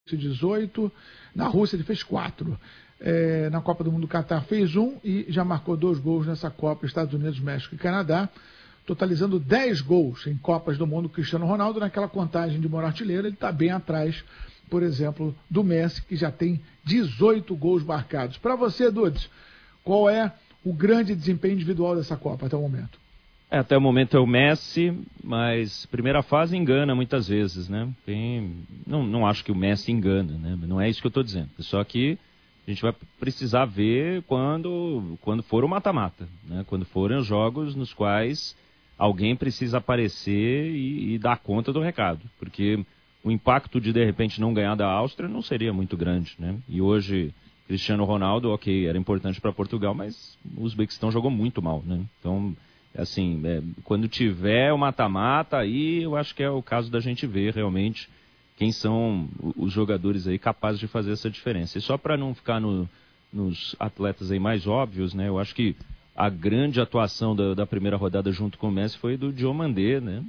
18, na Rússia ele fez 4. Na Copa do Mundo do Catar fez 1 e já marcou 2 gols nessa Copa, Estados Unidos, México e Canadá, totalizando 10 gols em Copas do Mundo. Cristiano Ronaldo, naquela contagem de maior artilheiro, ele está bem atrás, por exemplo, do Messi, que já tem 18 gols marcados. Para você, Dudes, qual é o grande desempenho individual dessa Copa até o momento? Até o momento é o Messi, mas primeira fase engana muitas vezes, né? Não acho que o Messi engana, né? Não é isso que eu estou dizendo. Só que a gente vai precisar ver quando for o mata-mata, né? Quando forem os jogos nos quais alguém precisa aparecer e dar conta do recado. Porque o impacto de repente não ganhar da Áustria não seria muito grande, né? E hoje, Cristiano Ronaldo, ok, era importante para Portugal, mas o Uzbequistão jogou muito mal, né? Então, assim, quando tiver o mata-mata, aí eu acho que é o caso da gente ver realmente quem são os jogadores aí capazes de fazer essa diferença. E só para não ficar nos atletas aí mais óbvios, né? Eu acho que a grande atuação da primeira rodada junto com o Messi foi do Diomandé, né?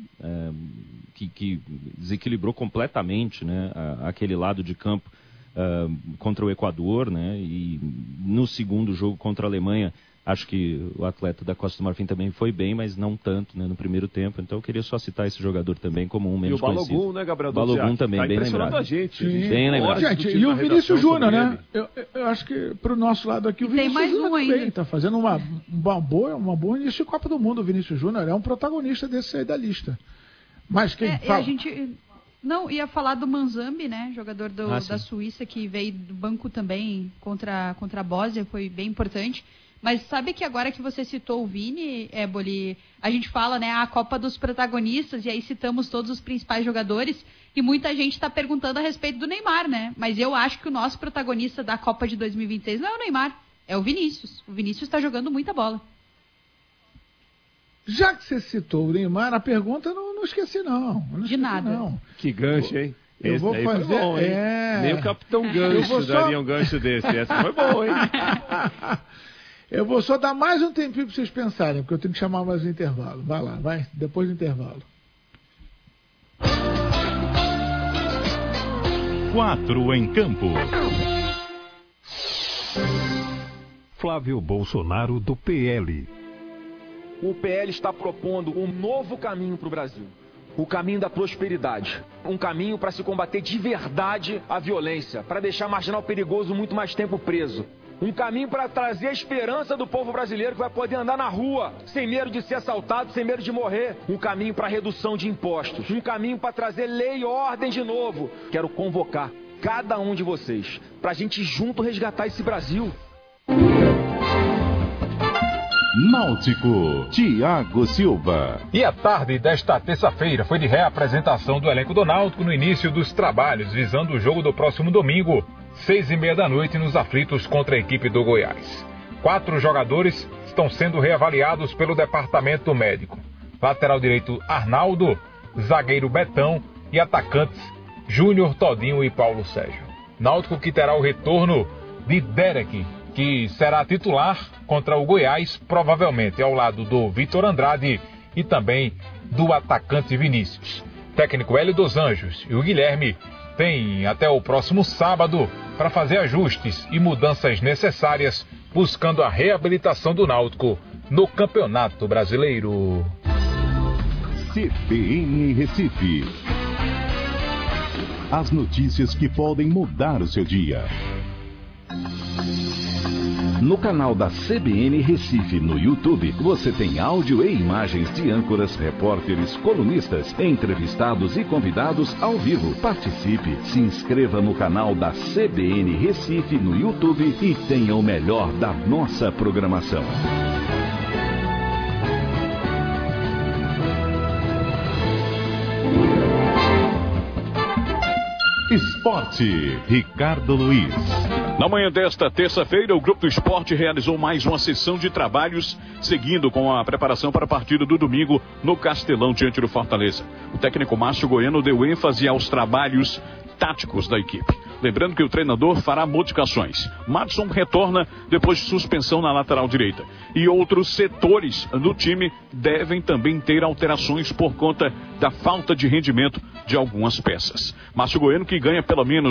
Que desequilibrou completamente, né? Aquele lado de campo contra o Equador, né? E no segundo jogo contra a Alemanha, acho que o atleta da Costa do Marfim também foi bem, mas não tanto, né, no primeiro tempo. Então eu queria só citar esse jogador também como um menos conhecido. E o Balogun, né, Gabriel? Balogun também, tá bem lembrado. A gente. Bem lembrado. Gente, e o Vinícius Júnior, né? Eu acho que pro nosso lado aqui o Vinícius Júnior também está fazendo uma boa início de Copa do Mundo. O Vinícius Júnior é um protagonista desse aí da lista. Mas quem fala? A gente não ia falar do Manzambi, né? Jogador da Suíça que veio do banco também contra a Bósnia, foi bem importante. Mas sabe que agora que você citou o Vini, Éboli, a gente fala, né, a Copa dos protagonistas, e aí citamos todos os principais jogadores, e muita gente está perguntando a respeito do Neymar, né? Mas eu acho que o nosso protagonista da Copa de 2026 não é o Neymar, é o Vinícius. O Vinícius está jogando muita bola. Já que você citou o Neymar, a pergunta não esqueci, não. De nada. Não. Que gancho, hein? Eu vou fazer. Bom, hein? Nem o Capitão Gancho daria um gancho desse. Essa foi bom, hein? Eu vou só dar mais um tempinho para vocês pensarem, porque eu tenho que chamar mais um intervalo. Vai lá, vai, depois do intervalo. 4 em campo. Flávio Bolsonaro, do PL. O PL está propondo um novo caminho para o Brasil. O caminho da prosperidade. Um caminho para se combater de verdade a violência, para deixar marginal perigoso muito mais tempo preso. Um caminho para trazer a esperança do povo brasileiro que vai poder andar na rua, sem medo de ser assaltado, sem medo de morrer. Um caminho para redução de impostos. Um caminho para trazer lei e ordem de novo. Quero convocar cada um de vocês para a gente junto resgatar esse Brasil. Náutico, Thiago Silva. E a tarde desta terça-feira foi de reapresentação do elenco do Náutico no início dos trabalhos, visando o jogo do próximo domingo, 6h30 da noite, nos aflitos contra a equipe do Goiás. 4 jogadores estão sendo reavaliados pelo departamento médico. Lateral direito Arnaldo, zagueiro Betão e atacantes Júnior, Todinho e Paulo Sérgio. Náutico que terá o retorno de Derek, que será titular contra o Goiás, provavelmente ao lado do Vitor Andrade e também do atacante Vinícius. Técnico Hélio dos Anjos e o Guilherme têm até o próximo sábado para fazer ajustes e mudanças necessárias, buscando a reabilitação do Náutico no Campeonato Brasileiro. CBN Recife. As notícias que podem mudar o seu dia. No canal da CBN Recife no YouTube, você tem áudio e imagens de âncoras, repórteres, colunistas, entrevistados e convidados ao vivo. Participe, se inscreva no canal da CBN Recife no YouTube e tenha o melhor da nossa programação. Esporte, Ricardo Luiz. Na manhã desta terça-feira, o Grupo do Esporte realizou mais uma sessão de trabalhos, seguindo com a preparação para a partida do domingo no Castelão diante do Fortaleza. O técnico Márcio Goiano deu ênfase aos trabalhos táticos da equipe. Lembrando que o treinador fará modificações. Madison retorna depois de suspensão na lateral direita. E outros setores do time devem também ter alterações por conta da falta de rendimento de algumas peças. Márcio Goiano, que ganha pelo menos